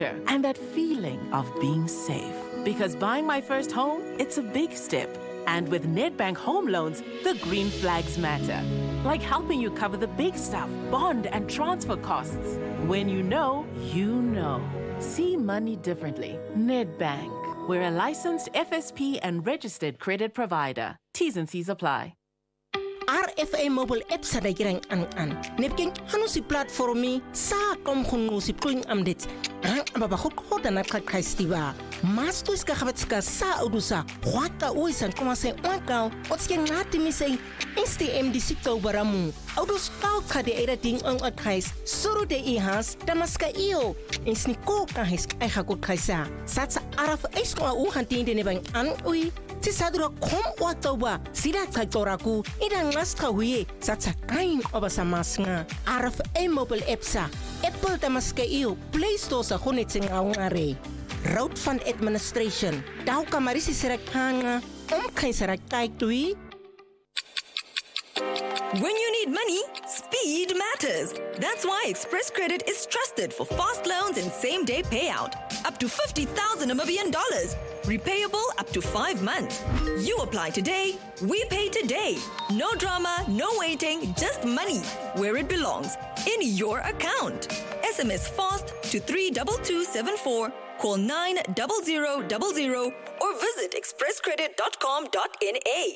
and that feeling of being safe. Because buying my first home, it's a big step. And with Nedbank Home Loans, the green flags matter. Like helping you cover the big stuff, bond and transfer costs. When you know, you know. See money differently. Nedbank. We're a licensed FSP and registered credit provider. T's and C's apply. RFA mobile app sa dagiran an nepking hanu si platformi sa kom khunu si pring amdet ang ababa khot na khaistiva masto iska khavetska sa udusa khwata uisan komase onkau otske ngati misei STM disikto baramu udus kau khade erating ang akhais suru de ihas damaska io insni ko kahis ai khakut khaisa satsa RFA sko u hantin de ne bang an ui si sadura kom watawa sida tsakoraku idang nasthawie satsa kain obasamasnga RFA mobile app sa Apple damaska io Play Store sa khonetseng ngare Road Fund Administration daw kamarisi sirakanga kain sarak tui. When you need money, speed matters. That's why Express Credit is trusted for fast loans and same-day payout. Up to 50,000 Namibian dollars. Repayable up to 5 months. You apply today, we pay today. No drama, no waiting, just money where it belongs, in your account. SMS FAST to 32274, call 90000 or visit expresscredit.com.na.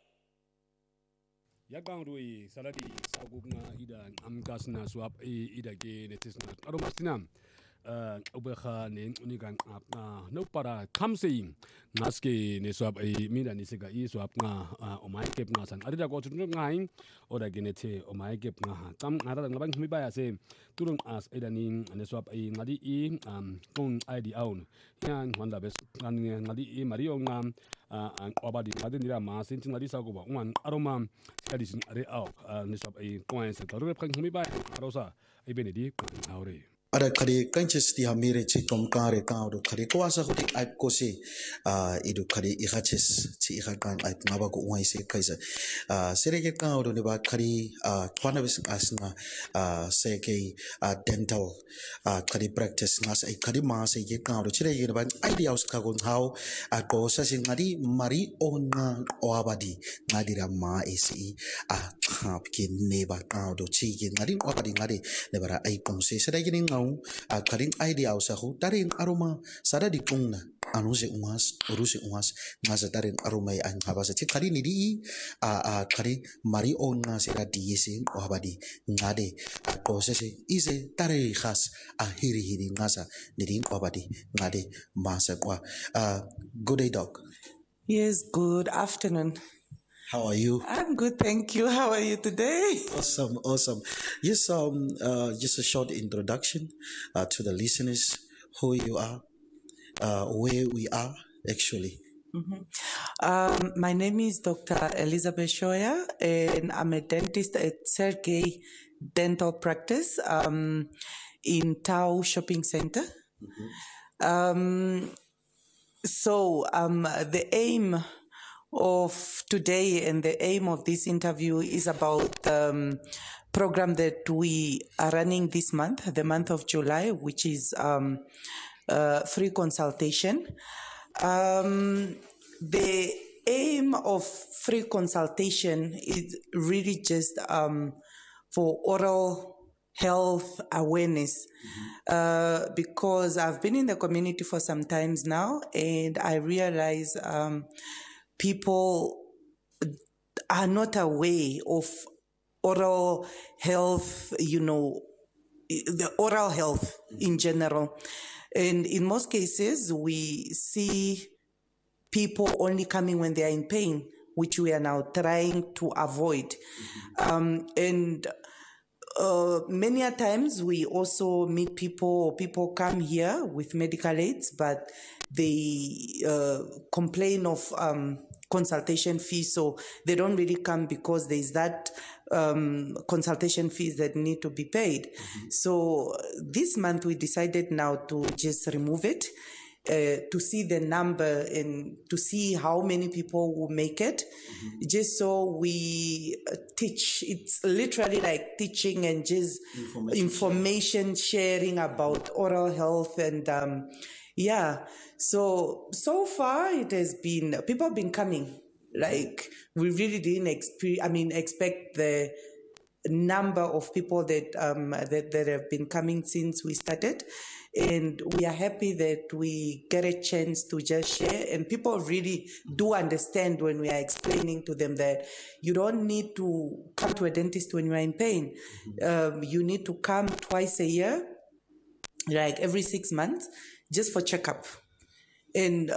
Yakangui saladi sagugna ida amkasna swap ida ge netisna aromastina ubekha ne unigan no para kamsing naske ne swap mina ni siga swap nga omai kep nga san arida go tunu ngai oda genete omai kep nga tam ngara ngabang mi baya se turun as edani ne swap ngadi kong id aun yan wanda bes ngadi mario nga ang obadi ngadinira ma sintin ngadi sago ba wan aroma kadis are au ne swap coin se taru pang mi baya arosa benedi aure ada kari kanches ti hamire chi tomkare ka do kari kwasa ko tik aip ko si idu kari ihaches chi ihakan aip ngaba ko uai se kaisa sereke ka do ne ba kari twana bis asna seke dental kari practice ngas ai kari ma se ke ka do chire ge ba idea us ka gon how ko sa sing ngadi mari ona oabadi ngadira ma isi khap ki ne ba ka do chi ge ngadi oabadi ngadi ne bara ai kon se sereke ni karing idea usahu taring aroma sada di pungna anuse ungas uruse ungas ngasa taring aroma an habasa ti kari ni di kari mari on ngase ra diese o habadi ngade ko se ise tare khas hiri ngasa ni di o habadi ngade masa kwa good day doc. Yes, good afternoon. How are you? I'm good, thank you. How are you today? Awesome. Yes, just a short introduction to the listeners, who you are, where we are, actually. Mm-hmm. My name is Dr. Elizabeth Shoya, and I'm a dentist at Sergey Dental Practice in Tau Shopping Center. Mm-hmm. So the aim of today and the aim of this interview is about program that we are running this month, the month of July, which is free consultation. The aim of free consultation is really just for oral health awareness, because I've been in the community for some times now, and I realize people are not aware of oral health, the oral health in general. And in most cases, we see people only coming when they are in pain, which we are now trying to avoid. Many a times we also meet people come here with medical aids, but they complain of consultation fees, so they don't really come because there's that consultation fees that need to be paid. So this month we decided now to just remove it to see the number and to see how many people will make it, just so we teach. It's literally like teaching and just information sharing about oral health. And so far it has been, people have been coming. Like, we really didn't expect the number of people that that have been coming since we started. And we are happy that we get a chance to just share, and people really do understand when we are explaining to them that you don't need to come to a dentist when you are in pain. You need to come twice a year, like every 6 months, just for checkup. And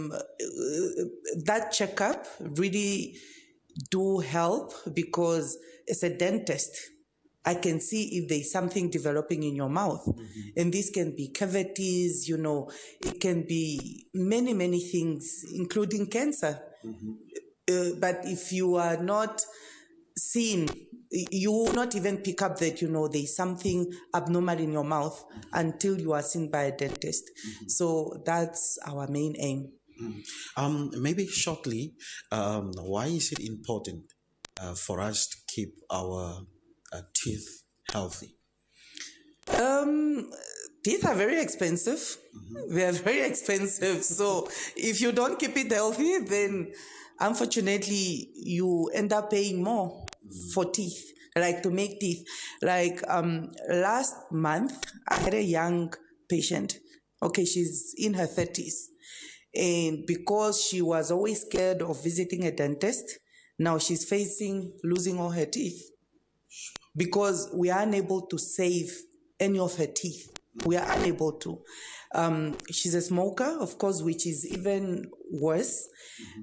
that checkup really do help, because as a dentist, I can see if there's something developing in your mouth. And this can be cavities, it can be many, many things, including cancer. But if you are not seen, you will not even pick up that, there's something abnormal in your mouth until you are seen by a dentist. So that's our main aim. Maybe shortly, why is it important for us to keep our teeth healthy? Teeth are very expensive. They are very expensive. So if you don't keep it healthy, then unfortunately you end up paying more for teeth, like to make teeth. Like last month, I had a young patient. Okay, she's in her 30s. And because she was always scared of visiting a dentist, now she's facing losing all her teeth, because we are unable to save any of her teeth. We are unable to. She's a smoker, of course, which is even worse.